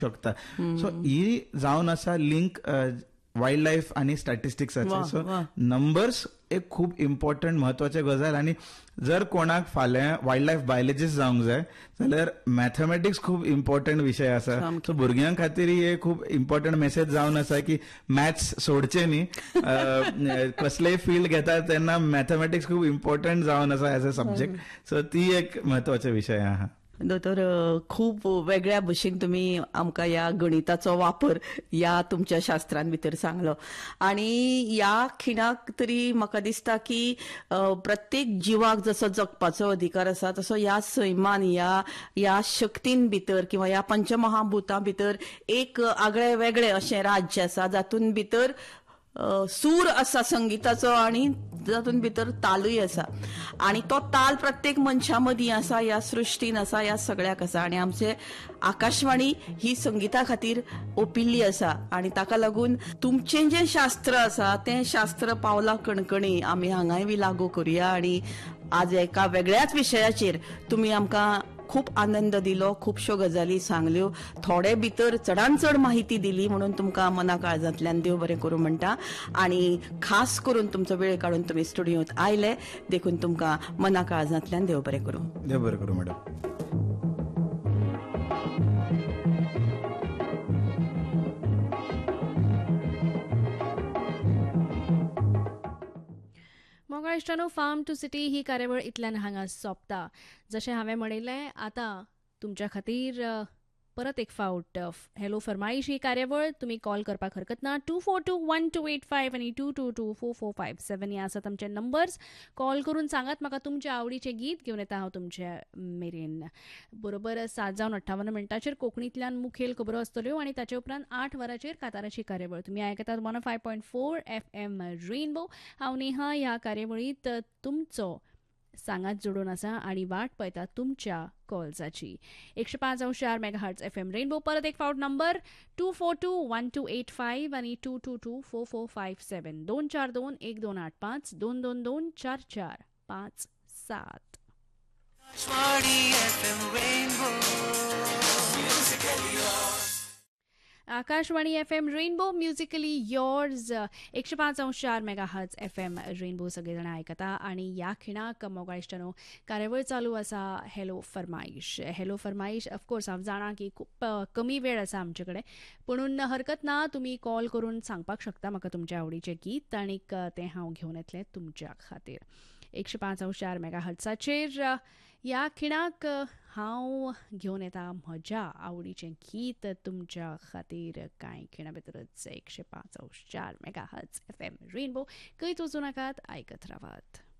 शकता. सो ही जावन आसा लिंक वायल्ड लायफ आणि स्टॅटिस्टिक्साचे. सो नंबर्स एक खूप इम्पॉर्टंट महत्वाचे गजाल. आणि जर कोणाक फाल्यां वायल्ड लायफ बायोलॉजिस्ट जावंक जाय जाल्यार मॅथमॅटिक्स खूप इम्पॉर्टंट विषय आसा. सो भुरग्यां खातीर ही एक खूप इम्पॉर्टंट मेसेज जावन आसा की मॅथ्स सोडचे न्ही. कसलेय फील्ड घेता तेन्ना मॅथमॅटिक्स खूप इम्पॉर्टंट जावन आसा एज अ सब्जेक्ट. सो ती एक महत्वाचे विषय आहा. दोतोर, खूप वेगळ्या भशेन तुम्ही आमकां या गणिताचो वापर या तुमच्या शास्त्रां भितर सांगलो. आणि या खिणाक तरी म्हाका दिसता की प्रत्येक जिवाक जसो जगपाचो अधिकार आसा तसो ह्या सैमान या शक्तीन भितर किंवा ह्या पंचमहाभुतां भितर एक आगळे वेगळे अशें राज्य आसा जातून भितर सूर आसा संगीताचो आणि जातून भितर तालूय आसा. आणि तो ताल प्रत्येक मनशा मदीं आसा, ह्या सृश्टीन आसा, ह्या सगळ्याक आसा. आणि आमचे आकाशवाणी ही संगीता खातीर ओपिल्ली आसा. आणि ताका लागून तुमचें जें शास्त्र आसा तें शास्त्र पावला कणकणी आमी हांगाय बी लागू करुया. आणि आज एका वेगळ्याच विशयाचेर तुमी आमकां खूप आनंद दिलो, खुबश्यो गजाली सांगल्यो, थोडे भितर चडान चड माहिती दिली, म्हणून तुमकां मना काळजांतल्यान देव बरें करूं म्हणटा. आणि खास करून तुमचो वेळ काडून तुमी स्टुडियोंत आयले देखून तुमकां मना काळजांतल्यान देव बरें करूं. देव बरें करूं मॅडम. मोगाळ इश्टानो, फार्म टू सिटी ही कार्यावळ इतल्यान हांगा सोंपता. जशें हांवें म्हणिल्लें, आतां तुमच्या खातीर परत एक फावट हॅलो फरमाईश ही कार्यावळ. तुमी कॉल करपाक हरकत ना. 242128 आणि 22244557 हे आसात आमचे नंबर्स. कॉल करून सांगात म्हाका तुमचे आवडीचें गीत घेवन येता हांव तुमच्या मेरेन. बरोबर 7:58 कोंकणींतल्यान मुखेल खबरो आसतल्यो आणि ताचे उपरांत 8 वरांचेर कांताराची कार्यावळ. तुमी आयकतात 105.4 FM रेनबो. हांव नेहा. ह्या कार्यावळींत तुमचो सांगात जोडून आसा आणि वाट पळयता तुमच्या कॉल्साची. 105.4 मेगाहर्ट्ज FM रेनबो. परत एक फावट नंबर 242128 आणि 22244557 2421285 2224457. Akashvani FM rainbow musically yours. 105.4 megahertz FM rainbow सगळेजण आयकता. आणि ह्या खिणाक मोगाळ इश्टानो कार्यावळ चालू आसा हॅलो फरमाईश. हॅलो फरमाईश ऑफकोर्स हांव जाणां की खूब कमी वेळ आसा आमचे कडेन, पुणून हरकत ना, तुमी कॉल करून सांगपाक शकता म्हाका तुमच्या आवडीचें गीत आनीक तें हांव घेवन येतलें तुमच्या खातीर. 105.4 मेगाहर्ट्जाचेर ह्या खिणाक हांव घेवन येता म्हज्या आवडीचें गीत तुमच्या खातीर कांय खिणा भितरच. 105.4 मेगाहर्ट्ज FM रेनबो. खंयच वचूं नाकात, आयकत रावात.